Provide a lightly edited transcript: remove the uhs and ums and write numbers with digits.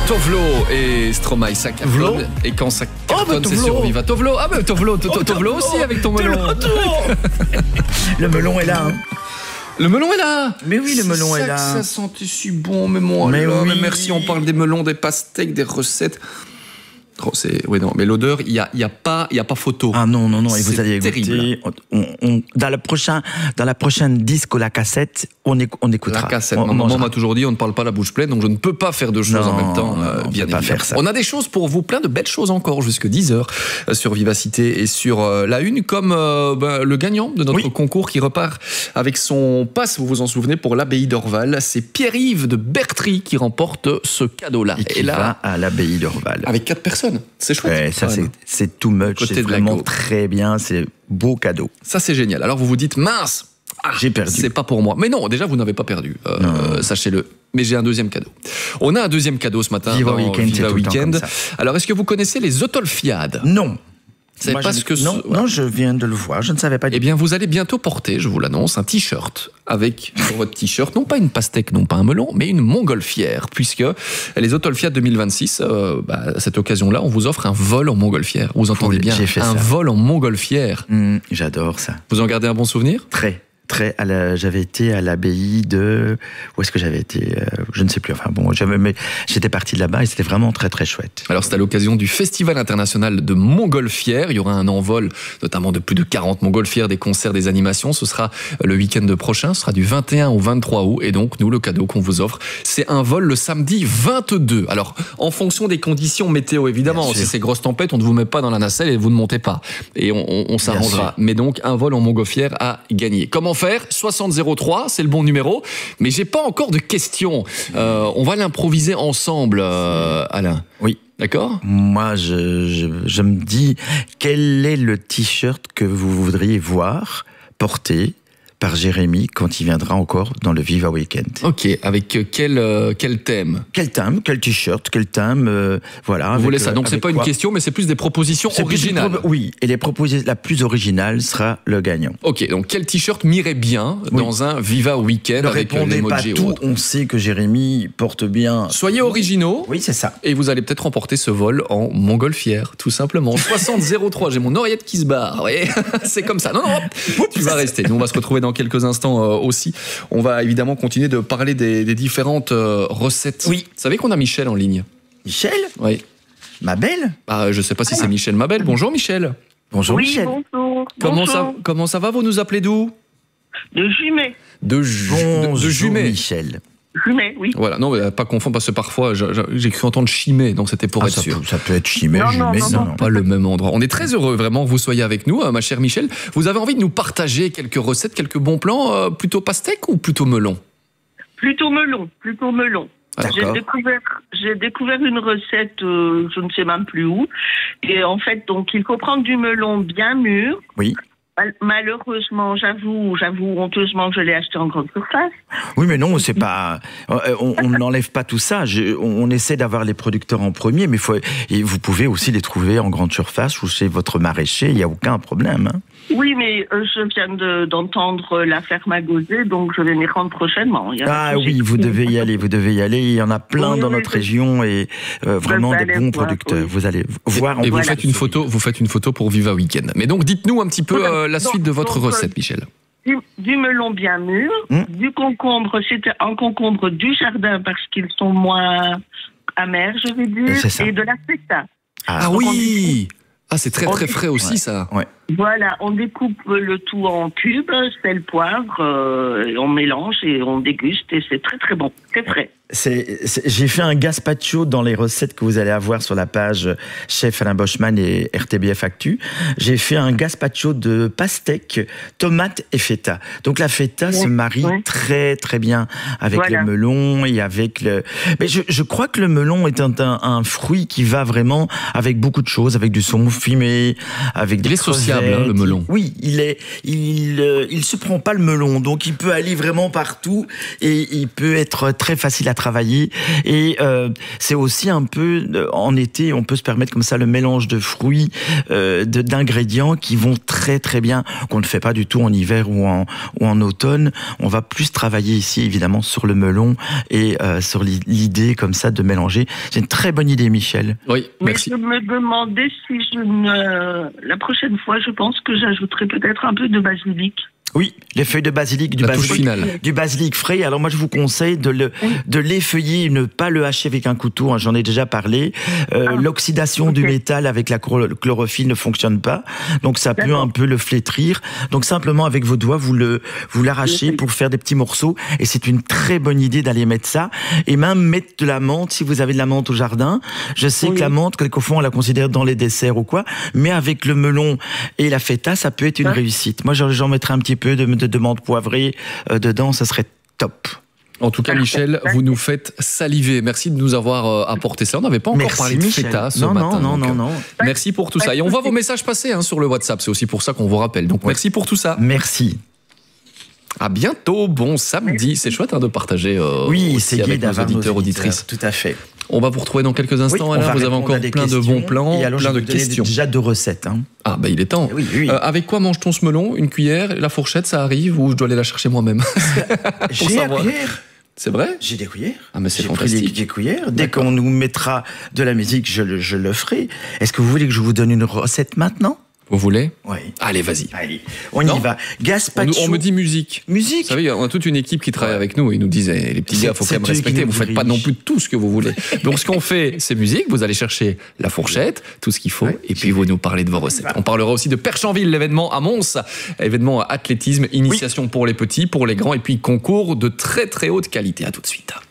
Tovlo et Stromae, ça cartonne. Et quand ça cartonne, c'est sur Viva. Tovlo, Tovlo aussi avec ton melon. Le melon est là. Hein. Le melon est là. Mais oui, le melon est là. Ça sentait si bon, mais moi, mais là, oui. Mais merci, on parle des melons, des pastèques, des recettes. Oh, oui, non, mais l'odeur, il y a pas photo. Ah non, et vous allez goûter. Dans la prochaine disque ou la cassette, on écoutera. La cassette. Maman m'a toujours dit, on ne parle pas la bouche pleine, donc je ne peux pas faire deux choses en même temps. Bien évidemment. Faire ça. On a des choses pour vous, plein de belles choses encore, jusque 10h sur Vivacité et sur la Une, comme le gagnant de notre concours qui repart avec son pass, vous vous en souvenez, pour l'abbaye d'Orval. C'est Pierre-Yves de Bertry qui remporte ce cadeau-là. Et qui va à l'abbaye d'Orval. Avec 4 personnes. C'est chouette. Ouais, ça, c'est too much. C'est vraiment très bien. C'est beau cadeau. Ça, c'est génial. Alors, vous vous dites, mince, j'ai perdu. C'est pas pour moi. Mais non, déjà, vous n'avez pas perdu. Sachez-le. Mais j'ai un deuxième cadeau. On a un deuxième cadeau ce matin Viva dans Weekend, Viva Weekend. Alors, est-ce que vous connaissez les Otolfiades ? Non. Moi, pas ce que non, je viens de le voir, je ne savais pas. Eh bien, vous allez bientôt porter, je vous l'annonce, un t-shirt avec sur votre t-shirt, non pas une pastèque, non pas un melon, mais une montgolfière, puisque les Otolfiades 2026, à cette occasion-là, on vous offre un vol en montgolfière. Vous entendez bien, un vol en montgolfière. J'adore ça. Vous en gardez un bon souvenir ? Très. J'avais été à l'abbaye de... Où est-ce que j'avais été ? Je ne sais plus. Enfin bon, j'étais parti de là-bas et c'était vraiment très très chouette. Alors c'est à l'occasion du Festival international de montgolfière. Il y aura un envol, notamment de plus de 40 montgolfières, des concerts, des animations. Ce sera le week-end prochain. Ce sera du 21 au 23 août. Et donc, nous, le cadeau qu'on vous offre, c'est un vol le samedi 22. Alors, en fonction des conditions météo, évidemment. Si c'est grosse tempête, on ne vous met pas dans la nacelle et vous ne montez pas. Et on s'arrangera. Mais donc, un vol en montgolfière à gagner. Comment faire ? 6003, c'est le bon numéro. Mais j'ai pas encore de questions. On va l'improviser ensemble, Alain. Oui. D'accord ? Moi, je me dis, quel est le t-shirt que vous voudriez voir porter par Jérémy quand il viendra encore dans le Viva Weekend. Ok, avec quel thème ? Quel thème, quel t-shirt, quel thème, voilà. Vous voulez ça, donc c'est pas une question, mais c'est plus des propositions originales. Oui, et la plus originale sera le gagnant. Ok, donc quel t-shirt m'irait bien dans un Viva Weekend avec l'emoji ? Pas tout, on sait que Jérémy porte bien. Soyez originaux. Oui, c'est ça. Et vous allez peut-être remporter ce vol en montgolfière, tout simplement. 6003, j'ai mon oreillette qui se barre, vous voyez ? C'est comme ça. Non, tu vas rester. Nous, on va se retrouver dans quelques instants aussi. On va évidemment continuer de parler des différentes recettes. Oui. Vous savez qu'on a Michel en ligne ? Michel ? Oui. Ma belle ? Je ne sais pas si c'est Michel ma belle. Bonjour Michel. Bonjour Michel. Bonjour. Comment ça va ? Vous nous appelez d'où ? De Jumet. De Jumet. Michel. Jumet, oui. Voilà, non, mais pas confondre, parce que parfois, j'ai cru entendre Chimay, donc c'était pour être sûr. Ça peut être Chimay, Jumet, non. Pas le même endroit. On est très heureux, vraiment, que vous soyez avec nous, ma chère Michel. Vous avez envie de nous partager quelques recettes, quelques bons plans, plutôt pastèque ou plutôt melon ? Plutôt melon. D'accord. J'ai découvert une recette, je ne sais même plus où. Et en fait, donc, il faut prendre du melon bien mûr. Oui. Malheureusement, j'avoue honteusement que je l'ai acheté en grande surface. Oui, mais non, c'est pas. On n'enlève pas tout ça. On essaie d'avoir les producteurs en premier, mais vous pouvez aussi les trouver en grande surface ou chez votre maraîcher. Il n'y a aucun problème. Hein. Oui, mais je viens d'entendre la ferme à Gauzet, donc je vais m'y rendre prochainement. Oui, vous devez y aller. Il y en a plein dans notre région et vraiment des bons producteurs. Oui. Vous allez voir. Et vous faites une photo pour Viva Weekend. Mais donc, dites-nous un petit peu la suite de votre recette, Michel. Du melon bien mûr, du concombre, c'était un concombre du jardin parce qu'ils sont moins amers, je vais dire, et de la feta. Ah oui. C'est très très frais aussi, ça. Ouais. Voilà, on découpe le tout en cubes, sel, poivre, on mélange et on déguste et c'est très très bon, très frais. J'ai fait un gazpacho dans les recettes que vous allez avoir sur la page Chef Alain Boschman et RTBF Actu. J'ai fait un gazpacho de pastèque, tomate et feta. Donc la feta se marie très très bien avec le melon et avec le... Mais je crois que le melon est un fruit qui va vraiment avec beaucoup de choses, avec du saumon fumé, avec des crevettes. malléable, hein, le melon. Oui, il se prend pas le melon, donc il peut aller vraiment partout et il peut être très facile à travailler. Et c'est aussi un peu, en été, on peut se permettre comme ça le mélange de fruits, d'ingrédients qui vont très très bien, qu'on ne fait pas du tout en hiver ou en automne. On va plus travailler ici, évidemment, sur le melon et sur l'idée comme ça de mélanger. C'est une très bonne idée, Michel. Oui, merci. Mais je me demandais si la prochaine fois, je pense que j'ajouterai peut-être un peu de basilic. Oui, les feuilles de basilic, du basilic frais. Alors moi, je vous conseille de l'effeuiller, ne pas le hacher avec un couteau. Hein, j'en ai déjà parlé. L'oxydation du métal avec la chlorophylle ne fonctionne pas, donc ça peut un peu le flétrir. Donc simplement avec vos doigts, vous l'arrachez pour faire des petits morceaux. Et c'est une très bonne idée d'aller mettre ça. Et même mettre de la menthe si vous avez de la menthe au jardin. Je sais que la menthe, quelquefois, on la considère dans les desserts ou quoi, mais avec le melon et la feta, ça peut être une réussite. Moi, j'en mettrais un petit peu de menthe poivrée dedans, ça serait top. En tout cas, Michel, vous nous faites saliver. Merci de nous avoir apporté ça. On n'avait pas encore parlé de feta ce matin. Non. Merci pour tout ça. Et on voit vos messages passer sur le WhatsApp. C'est aussi pour ça qu'on vous rappelle. Donc, merci pour tout ça. Merci. À bientôt. Bon samedi. C'est chouette de partager c'est avec nos auditeurs, auditrices. Tout à fait. On va vous retrouver dans quelques instants. Alain, vous avez encore plein de bons plans, plein de questions. Déjà 2 recettes. Hein. Ah, il est temps. Oui. Avec quoi mange-t-on ce melon? Une cuillère? La fourchette, ça arrive? Ou je dois aller la chercher moi-même? J'ai la cuillère. C'est vrai? J'ai des cuillères. Ah, mais c'est fantastique. J'ai pris des cuillères. Dès qu'on nous mettra de la musique, je le ferai. Est-ce que vous voulez que je vous donne une recette maintenant? Vous voulez? Oui. Allez, vas-y. Allez, on y va. Gazpacho. On me dit musique. Musique? Vous savez, on a toute une équipe qui travaille avec nous. Ils nous disent, les petits gars, il faut quand même respecter. Vous ne faites pas non plus tout ce que vous voulez. Donc, ce qu'on fait, c'est musique. Vous allez chercher la fourchette, tout ce qu'il faut, et puis vous nous parlez de vos recettes. On parlera aussi de Perchanville, l'événement à Mons, événement athlétisme, initiation pour les petits, pour les grands, et puis concours de très très haute qualité. À tout de suite.